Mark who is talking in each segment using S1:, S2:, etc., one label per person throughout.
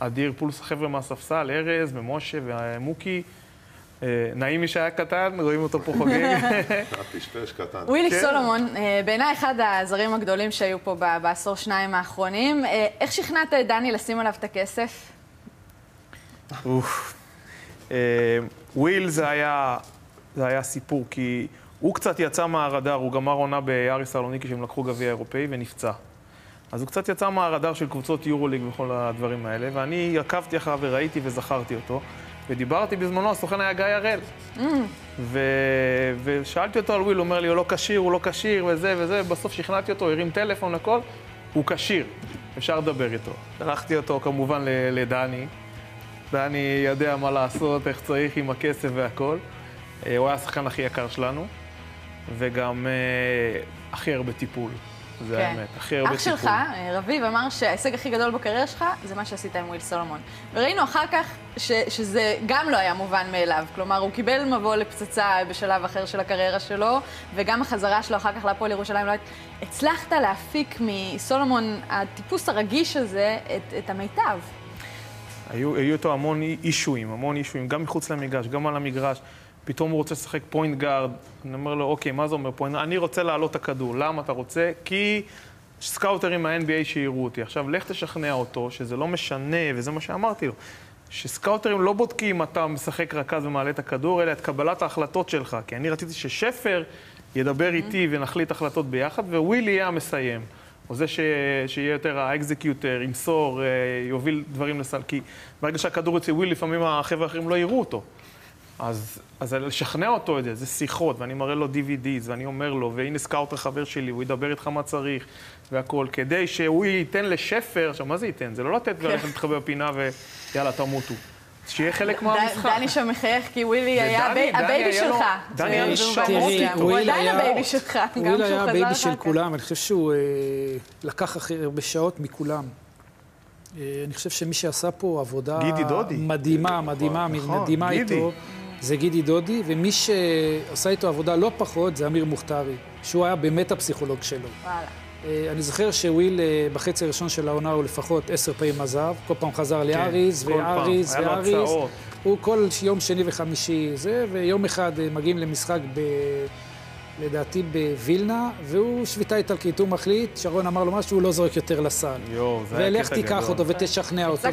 S1: אדיר פלוס חבר'ה מהספסל, ארז ומשה ומוקי. נעים מי שהיה קטן, רואים אותו פה חוגג.
S2: פשפש קטן.
S3: ווילי סולומון, בעיניי אחד הזרים הגדולים שהיו פה בעשור שניים האחרונים. איך שכנעת את דני לשים עליו את הכסף?
S1: וויל זה היה סיפור, כי הוא קצת יצא מהרדאר, הוא גמר עונה בארי סלוניקי שהם לקחו גביע אירופאי ונפצע. אז הוא קצת יצא מהרדאר של קבוצות יורוליג וכל הדברים האלה, ואני עקבתי אחריו וראיתי וזכרתי אותו, ודיברתי בזמנו, הסוכן היה גיא הראל. ושאלתי אותו על וויל, הוא אומר לי, הוא לא כשיר, הוא לא כשיר, וזה וזה, בסוף שכנעתי אותו, הרים טלפון, הכל, הוא כשיר, אפשר לדבר איתו. שלחתי אותו כמובן לדני. דני יודע מה לעשות, איך צריך עם הכסף והכל. הוא היה השחקן הכי יקר שלנו, וגם הכי הרבה טיפול. זה האמת, הכי הרבה טיפול.
S3: אח שלך, רביב, אמר שההישג הכי גדול בקריירה שלך זה מה שעשית עם וויל סולומון. וראינו אחר כך שזה גם לא היה מובן מאליו. כלומר, הוא קיבל מבוא לפצצה בשלב אחר של הקריירה שלו, וגם החזרה שלו אחר כך להפועל ירושלים לא... הצלחת להפיק מסולומון, הטיפוס הרגיש הזה, את המיטב.
S1: היו איתו המון אישויים, גם מחוץ למגרש, גם על המגרש. פתאום הוא רוצה לשחק פוינט גארד, אני אומר לו, אוקיי, מה זה אומר פוינט גארד? אני רוצה לעלות את הכדור. למה אתה רוצה? כי סקאוטרים מה-NBA שיראו אותי. עכשיו, לך תשכנע אותו, שזה לא משנה, וזה מה שאמרתי לו, שסקאוטרים לא בודקים אם אתה משחק רכז ומעלה את הכדור, אלא את קבלת ההחלטות שלך. כי אני רציתי ששפר ידבר איתי ונחליט החלטות ביחד, ווילי יהיה המסיים. או זה שיהיה יותר האקזקיוטר, ימסור, יוביל דברים לסל. כי ברגע שהכדור יוצא וויל, לפעמים החבר'ה האחרים לא יראו אותו. אז לשכנע אותו את זה, זה שיחות, ואני מראה לו DVDs, ואני אומר לו, והנה סקאוטר חבר שלי, הוא ידבר איתך מה צריך, והכל, כדי שהוא ייתן לשפר, עכשיו, מה זה ייתן? זה לא לתת ולכת להתחבא בפינה ויאללה, תמותו. שיהיה חלק מהמשחק.
S3: דני שם מחייך, כי ווילי היה הבייבי שלך.
S1: דני היה נשמות.
S3: הוא עדיין הבייבי שלך, גם שהוא חזר
S4: ווילי היה הבייבי של
S3: אחר כך.
S4: כולם, אני חושב שהוא לקח הכי הרבה שעות מכולם. אני חושב שמי שעשה פה עבודה מדהימה איתו, זה גידי דודי, ומי שעשה איתו עבודה לא פחות זה אמיר מוכתרי, שהוא היה באמת הפסיכולוג שלו. אני זוכר שוויל בחצי הראשון של העונה הוא לפחות 10 פעמים עזב, כל פעם חזר לאריז ואריז ואריז. הוא כל יום שני וחמישי זה, ויום אחד מגיעים למשחק לדעתי בווילנה, והוא שביתה איטלקית, הוא מחליט, שרון אמר לו משהו, הוא לא זורק יותר לסל. ולך תיקח אותו ותשכנע אותו,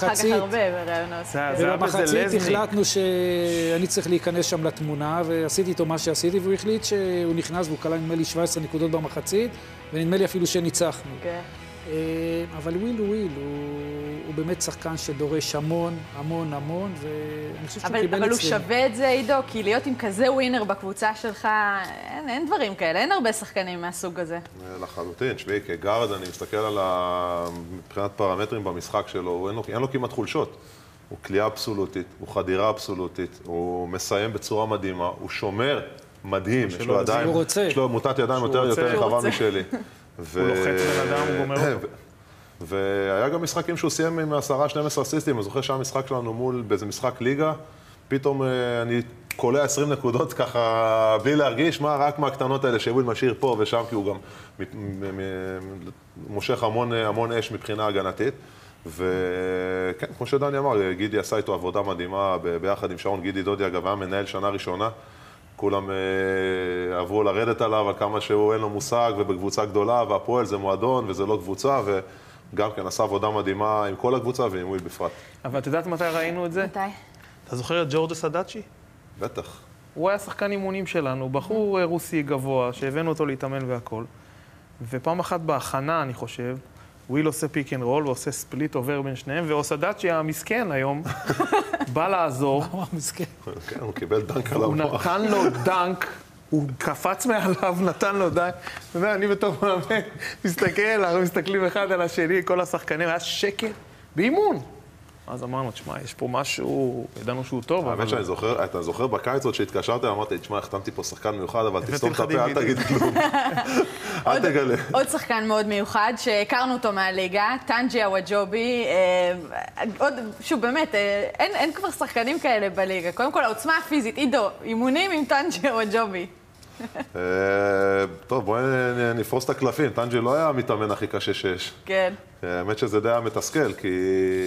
S4: ובמחצית החלטנו שאני צריך להיכנס שם לתמונה, ועשיתי איתו מה שעשיתי, והוא החליט שהוא נכנס, והוא קלה נדמה לי 17 נקודות במחצית, ונדמה לי אפילו שניצחנו. אבל וויל הוא באמת שחקן שדורש המון, ואני חושב שהוא קיבל אצלנו.
S3: אבל הוא שווה את זה, עידו, כי להיות עם כזה ווינר בקבוצה שלך, אין דברים כאלה, אין הרבה שחקנים מהסוג הזה.
S2: לחלוטין, שבי, כגארד, אני מסתכל על מבחינת פרמטרים במשחק שלו, אין לו כמעט חולשות. הוא כלייה אבסולוטית, הוא חדירה אבסולוטית, הוא מסיים בצורה מדהימה, הוא שומר מדהים, יש לו ידיים, יש לו מוטת ידיים יותר רחבה משלי.
S1: הוא לוחץ בן אדם, הוא גומר אותו.
S2: והיה גם משחקים שהוא סיים עם 10-12 אסיסטים, אני זוכר שהמשחק שלנו מול באיזה משחק ליגה, פתאום אני קולע 20 נקודות ככה, בלי להרגיש, רק מהקטנות האלה שוויל משאיר פה ושם, כי הוא גם מושך המון אש מבחינה הגנתית. וכן, כמו שדני אמר, גידי עשה איתו עבודה מדהימה ביחד עם שרון. גידי דודי, אגב, היה מנהל שנה ראשונה. כולם עברו לרדת עליו על כמה שהוא אין לו מושג, ובקבוצה גדולה, והפועל זה מועדון וזה לא קבוצה, וגם כן עשה עבודה מדהימה עם כל הקבוצה ועם וויל בפרט.
S1: אבל את יודעת מתי ראינו את זה?
S3: מתי?
S1: אתה זוכר את ג'ורג' סדאצ'י?
S2: בטח.
S1: הוא היה שחקן אימונים שלנו, בחור רוסי גבוה, שהבאנו אותו להתאמן והכל. ופעם אחת בהכנה, אני חושב, וויל עושה פיק אנד רול ועושה ספליט עובר בין שניהם, ואוסדאצ'י המסכן היום בא לעזור.
S4: מה המסכן?
S2: כן, הוא קיבל דנק על
S1: הוא
S2: המוח.
S1: נתן לו דנק, הוא קפץ מעליו, נתן לו דנק. ואני בתור מאמן מסתכל, אנחנו מסתכלים אחד על השני, כל השחקנים, היה שקט באימון. אז אמרנו, תשמע, יש פה משהו, ידענו שהוא טוב.
S2: האמת שאני זוכר, אתה זוכר בקיץ עוד שהתקשרתי, אמרתי, תשמע, החתמתי פה שחקן מיוחד, אבל תסתום את הפה, אל תגיד כלום. אל תגלה.
S3: עוד שחקן מאוד מיוחד, שהכרנו אותו מהליגה, טנג'י הוואג'ובי. שוב, באמת, אין כבר שחקנים כאלה בליגה. קודם כל, העוצמה הפיזית, עידו, אימונים עם טנג'י הוואג'ובי.
S2: טוב, בואי נפרוס את הקלפים. טנג'י לא היה המתאמן הכי קשה שיש.
S3: כן.
S2: האמת שזה די היה מתסכל, כי